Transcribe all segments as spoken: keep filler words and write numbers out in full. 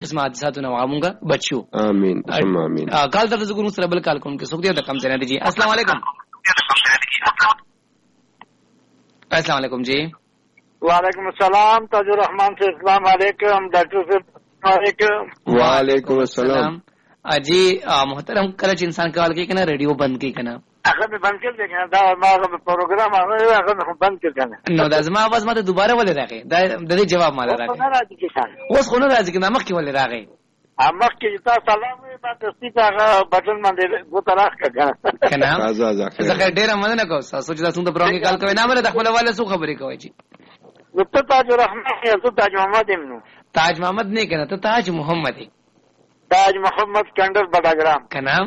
قسم حادثاتو نه موږ بچو. امين ثم امين. کال تر زګونو سره بل کال کوم کې څوک دی د کم ځای نه دی. السلام علیکم. السلام علیکم جی. وعلیکم السلام. تاج الرحمان سے السلام علیکم. ڈاکٹر صاحب علیکم. وعلیکم السلام. اجي محترم کله چې انسان کال کې کنه ریډیو بند کی کنه هغه به بند کړل کنه دا ما پروګرام هغه هغه بند کړل کنه نو دا زما आवाज ماته دوباره ولې راغی دا د دې جواب مال راغی اوس خو نه راځي کنه مخ کې ولې راغی مخ کې تاسو سلام وي ما تاسو ته هغه بټن باندې غوته راخ کړه کنه زه ډېر مننه کوم تاسو چې تاسو ته پروګرام کال کوي نه مله د خپل والي سو خبرې کوي چې نو ته تاج الرحمن یا ته تاج محمد نو تاج محمد نه کنه ته تاج محمد تاج محمد کندر بڑاگرام کنام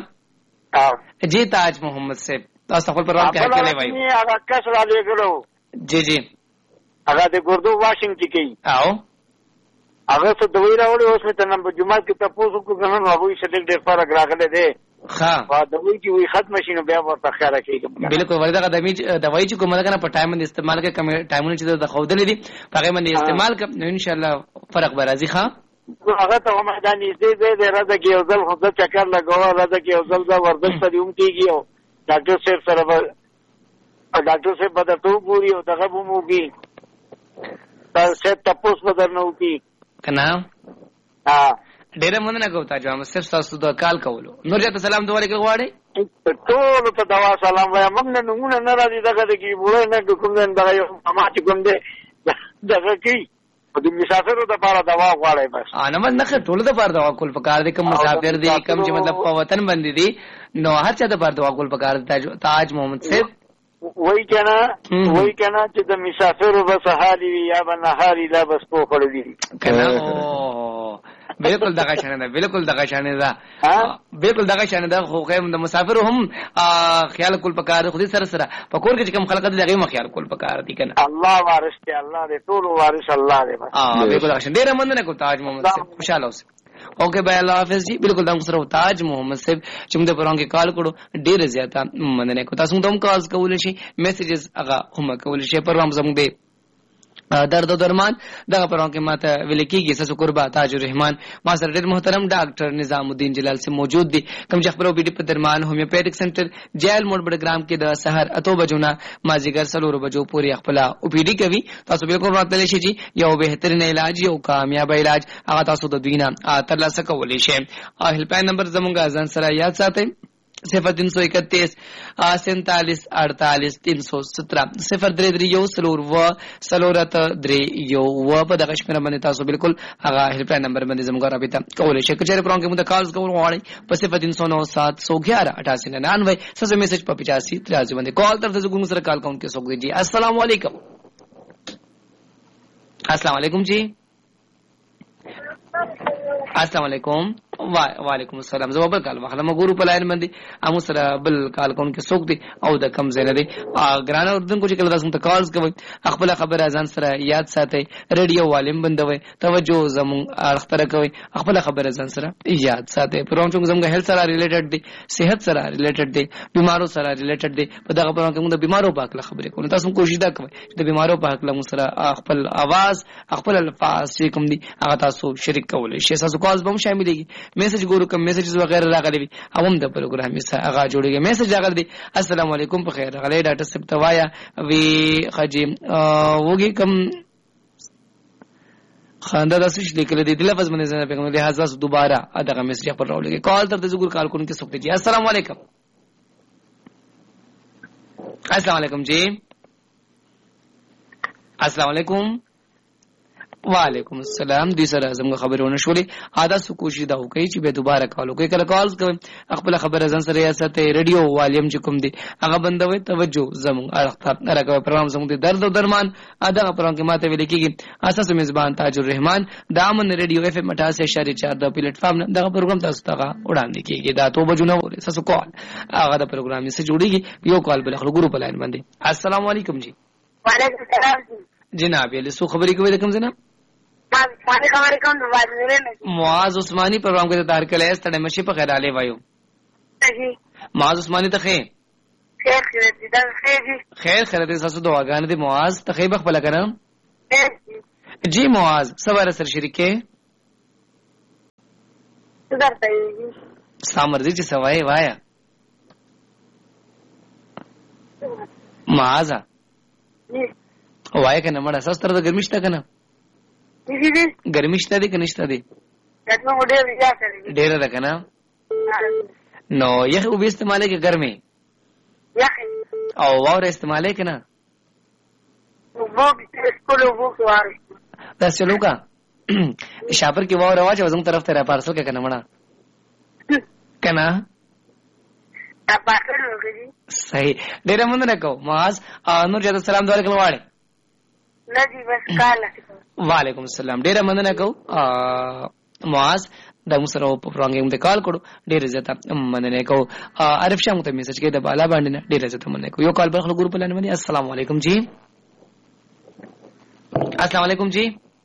جی تاج محمد سے تاسو خپل پروګرام کې کله وایي نه هغه کس را لګلو جی جی هغه د ګردو واشنګ کې کوي او هغه څه دوی راوړي اوس مې ته نن په جمعه کې تاسو کو غنن هغه څه ډېر ډېر فرق راغلی دی ها په دوی کې وي ختم شینو بیا ورته خیره کېږي بالکل ورته د می دوايي چې کومه کنه په ټایم باندې استعمال کې کم ټایمونه چې د خودلې دي هغه باندې استعمال کوم ان شاء الله فرق به راځي. ها هغه ته مهداني دې دې راځي کې یو ځل خود چکر لګاوه راځي کې یو ځل دا ورزش پدې هم کېږي او ډاکټر صاحب سره به ډاکټر صاحب به ته پوری او دغه به موږي تاسو ته تاسو به درنو کی کنه ها ډېر مننه کوم تاج محمد صاحب تاسو د کال کولو نور جاته سلام دوه علیکم غواړي ټول ته دوا سلام وایم موږ نه نمونه نه راځي دغه کې وړه نه کوم نه دغه یو ما چې کوم دې دغه کې د مسافرو د لپاره دوا غواړي بس انا مې نه ټول د لپاره دوا کول پکار دي کوم مسافر دي کوم چې مطلب په وطن باندې دي نو هر چا د لپاره دوا کول پکار دي. تاج محمد صاحب وای کنه وای کنه چې د مسافرو بس حالي یا بنهاري لا بس په خړې دي کنه بالکل دغه شانه ده بالکل دغه شانه ده بالکل دغه شانه ده خو خیم د مسافر هم خیال کول پکار خو دې سره سره پکور کې کوم خلک دغه هم خیال کول پکار دي کنه الله وارث دی الله دې ټول وارث الله دې بس اه بالکل دغه شانه ډیر مننه کوم تاج محمد صاحب خوشاله اوسه. اوکے بھائی اللہ حافظ جی. بالکل دا سره تاج محمد صاحب چې موږ په رنګ کال کړو ډیر زیاته مننه کو تاسو ته هم کال کول شي میسجز هغه هم کول شي پروګرام زموږ دی درد و درمان دغه پروګرام کې ماته ویل کېږي ساسو قربا تاج الرحمن ما سره ډېر محترم ډاکټر نظام الدین جلال سے موجود دي کوم چې خبرو بي ډي په درمان هومیوپیتھک سنټر جیل موډ بډګرام کې د سحر اتو بجو نه مازیګر سلور بجو پورې خپل او پی ډي کوي تاسو بالکل راتللی شي جی یو بهترین علاج یو کامیاب علاج هغه تاسو د دوی نه ترلاسه کولی شئ. هیلپ لاین نمبر زموږه ځان سره یاد ساتئ صفر تین سو اکتیس سینتالیس اڑتالیس تین سو سترہ صفر درې درې یو سلور و سلورت درې یو و په دغه شمېره باندې تاسو بالکل هغه هیلپ لاین نمبر باندې زموږ رابطه کولی شئ. که چېرې پروګرام کې مونږ کالز کول غواړئ په صفر تین سو نو سات سو گیارہ اٹھاسی ننانوے ساسو میسج په پچاسی تریاسی باندې کال طرف ته زګون سره کال کوونکي څوک دی جی. السلام علیکم. السلام علیکم جی. السلام علیکم. وعلیکم السلام. زه بل کال واخلم ګورو په لاین باندې امو سره بل کال کوم کې څوک دی او د کم ځای نه دی ګران اردن کو چې کله تاسو ته کالز کوي خپل خبره ځان سره یاد ساتئ ریډیو والیم بندوي توجه زمون اختر کوي خپل خبره ځان سره یاد ساتئ. پروګرام چې زموږ هیلث سره ریلیټډ دی صحت سره ریلیټډ دی بیمارو سره ریلیټډ دی په دغه پروګرام کې موږ د بیمارو په اړه خبرې کوو تاسو کوشش دا کوئ چې د بیمارو په اړه موږ سره خپل आवाज خپل الفاظ چې کوم دي هغه تاسو شریک کولای شئ. تاسو کالز به هم شاملېږي میسج ګورو کوم میسجز وغیرہ راغلي وي او هم د پروګرام سره هغه جوړیږي. میسج راغلی دی السلام علیکم په خیر راغلی ډاکټر صاحب توایا وی خجی وګي کوم خاندا د سش لیکل دي د لفظ باندې نه پیغام له حاضر دوباره دغه میسج پر راولېږي کال تر د زګور کال کوونکی کې سوک دي. السلام علیکم. السلام علیکم جی. السلام علیکم. وعلیکم السلام. دوی سره زموږ خبرونه شولې ادا سو کوشش دا وکړي چې به دوباره کال وکړي کله کالز کوي خپل خبره ځان سره ریاست ریډیو والیم چې کوم دي هغه بندوي توجه زموږ اړخته راکوي. پروګرام زموږ د درد او درمان ادا پروګرام کې ماته ویل کېږي اساس میزبان تاج الرحمن د امن ریډیو اف ام اٹھاسی اشاریه چار د پلیټ فارم دغه پروګرام تاسو ته وړاندې کېږي دا تو بجونه تاسو کال هغه د پروګرام سره جوړیږي یو کال بل خلک ګروپ لاین باندې. السلام علیکم جی. وعلیکم السلام جناب یې سو خبرې کوي د کوم ځای عثماني خبرې کوم د واځره معاذ عثماني پروګرام کې تار کله ستړي مشي په خیر علي وایو معاذ عثماني ته خیر خیر خیر دې دا خیر خیر خیر دې تاسو دعاګانې دې معاذ ته خیر بخبل کړم جی معاذ سوار سره شریکه څه درته ویږي ستا مرضي چې سوای وایا معاذ وای کنه مړه ساس تر د ګرمشته کنه دي دي ګرمشته دي کنه نشته دي دغه وړه بیا کړی ډیر ده کنه نو یخ او به استعماله کې ګرمي یخ او واور استعماله کنه وګ سکول وګ واره دا چلو کا شاپر کې واور واچ وزم طرف ته را پارسل کې کنه مړه کنه دا پاسل وګړي صحیح ډیر مونږ نه کو معاذ نور جاده سلام دواره کله واړې لږی بس کاله وعلیکم السلام ډیر مننه کو معاذ د مسره په پرانګې موږ کال کړو ډیر عزت مننه کو عارف شاه موږ ته میسج کې د بالا باندې ډیر عزت مننه کو یو کال پر خپل ګروپ لاندې باندې السلام علیکم جی السلام علیکم جی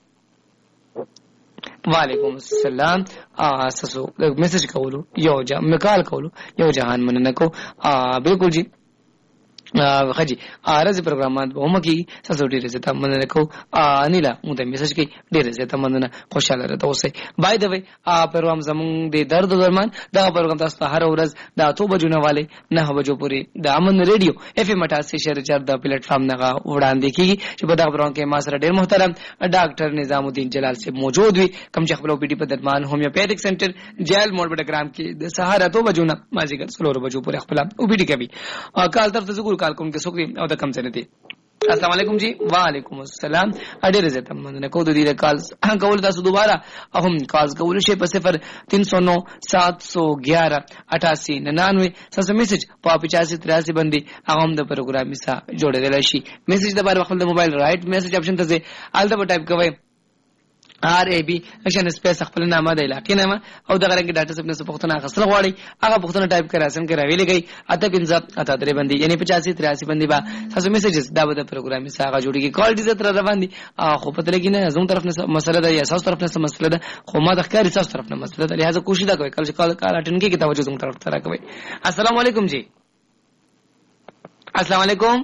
وعلیکم السلام اساسو میسج کولو یو جا مکال کولو یو جهان مننه کو بالکل جی خجی ارز پروګرامات به هم کی ساسو ډیر زته مننه کو انیلا موږ ته میسج کی ډیر زته مننه خوشاله راته اوسه بای د وی پروګرام زمون د درد درمان دا پروګرام تاسو ته هر ورځ د اتو بجو نه والے نه بجو پوری د امن ریډیو اف ام اٹھاسی شهر چار د پلیټ فارم نه وړاندې کیږي چې په دا پروګرام کې ما سره ډیر محترم ډاکټر نظام الدین جلال سے موجود وي کوم چې خپل او پی ډی په درمان هومیوپیتھک سنټر جیل موډ بټګرام کې د سهار اتو بجو نه مازیګر څلور بجو پورې خپل او پی ډی کوي کال طرف ته کال کوم کې سوکري او د کم څه نه دي السلام علیکم جی وعلیکم السلام اډیر عزت مننه کو د دې کال کول تاسو دوباره هم کال کول شي په صفر تین سو نو سات سو گیارہ اٹھاسی ننانوے سره میسج په پچاسی تراسی باندې هغه د پروګرام میسا جوړیدل شي میسج د بار خپل د موبایل رائټ میسج اپشن ته ځي الته ټایپ کوئ آر ای بی اکشن سپیس خپل نامه د علاقې نامه او د غرنګ ډاټا سپ نه پښتنه غسل غواړي هغه پښتنه ټایپ کړه اسن کې راوي لګي اته پنځه اته درې باندې یعنی پچاسی تراسی باندې با تاسو میسجز دا د پروګرام ساغه جوړیږي کال دې تر روان دي خو پته لګی نه زموږ طرف نه مسله ده یا تاسو طرف نه مسله ده خو ما د ښکاری تاسو طرف نه مسله ده لہذا کوشش دا کوي کله کال کال اټن کې توجه زموږ طرف ته راکوي السلام علیکم جی السلام علیکم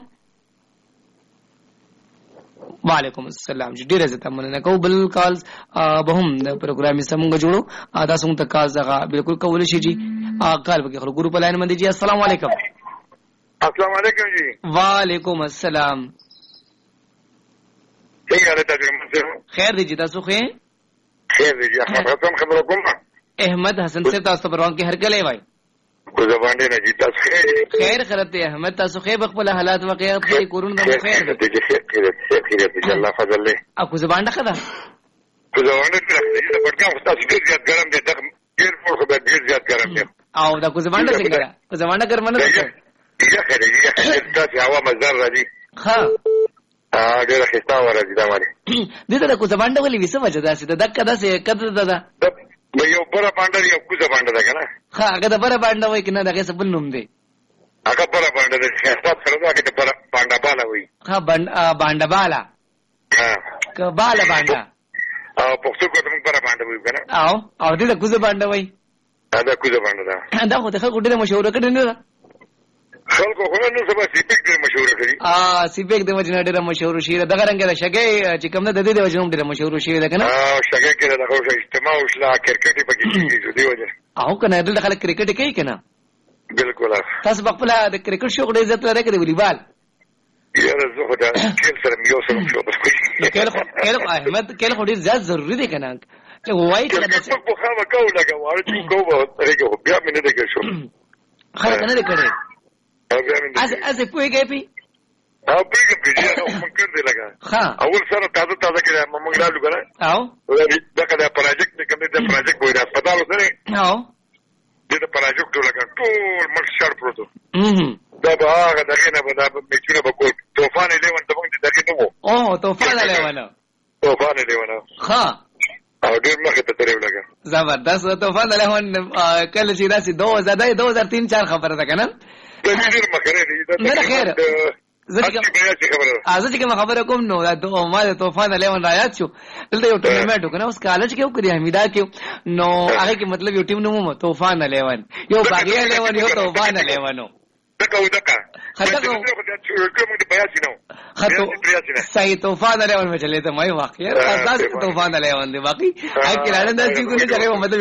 وعلیکم السلام جی ډیر عزت مننه کو بل کالز به هم د پروګرام سمونګه جوړو تاسو ته کالز هغه بالکل کول شي جی کال به خپل ګروپ لاین باندې جی السلام علیکم السلام علیکم جی وعلیکم السلام څنګه حالت دی خیر دی جی تاسو خیر خیر دی احمد حسن خبر کوم احمد حسن سے تاسو پروان کې هر کله وای کو زبان دی نه جی تاسو خیر خیر خیرت احمد تاسو خیر خپل حالات واقعیت خیر کورون د خیر دی خیر خیر دی الله فضل له اكو زبان دغه ده کو زبان دی د پټکا تاسو ډیر زیات ګرم دی د ډیر په خو ډیر زیات ګرم دی او دا کو زبان ده څنګه کو زبان ده ګرم نه ده یا خیر دی یا خیر تاسو هوا مزدار راځي ها ا ډیر خستا ورځي دا باندې دې ته کو زبان ده ولې وسه وجه ده چې دغه ده څه کده ده ده یو بره باندې یو کو زبان ده کنه ها هغه د بره باندې وای کنه دغه څه بل نوم دی هغه بره باندې د خستا سره دا کې بره باندې بالا وای ها باندې بالا ها ک بالا باندې او پښتو کو ته بره باندې وای کنه او او دې د کو زبان ده وای دا کو زبان ده دا خو ته خلکو ډېر مشهور کړي نه خلکو خو نن سبا سیپیک ډېر مشهور کړي ا سیپیک د وجنه ډېر مشهور شي دغه رنګ د شګي چې کوم نه د دې د وجنه ډېر مشهور شي ده کنه ا شګي کې دغه اجتماع او شلا کرکټ پکې کیږي دی وجه او کنه دلته خلک کرکټ کوي کنه بالکل تاسو خپل د کرکټ شو ډېر عزت لري کړي والیبال یاره زه خو دا کله سره یو سره شو بس کله کله احمد کله خو ډېر زیات ضروری دی کنه چې وای کله چې په خامه کو لګا واره چې کوو طریقه بیا مې نه دی شو خلک نه لري از از پوهیږي پی او پوهیږي پی نو ممکن دی لګا ها اول سره تازه تازه کړه موږ لاړو کنه او دا کله پروژیکټ کوم دی پروژیکټ وای دا هسپتال سره او دې پروژیکټ لګا ټول مرشد پروتو هم دا به هغه دغه نه به دا میچونه به کول طوفان الیون ته موږ دغه نه وو او طوفان الیون طوفان الیون ها او ډېر مخه ته ترې ولګا زبردست طوفان الیون کله چې داسې دو هزار دو هزار تین چار خبره ده کنه ډېر مخه دی نه خیر ازه چې کوم خبره کوم نو دا دوه ما د طوفان الیون رايات شو دلته یو ټورنمنت وکړو اوس کالج کې وکړي حمیدا کې نو هغه کې مطلب یو ټیم نومو طوفان الیون یو باغی الیون یو طوفان الیون نو دغه ودکا خطا کو کوم د بیاسی نو خطو صحیح طوفان الیون میں چلے ته مې واقعي اساس طوفان الیون دی باقي اګه لاندې د دې کو نه چلے مطلب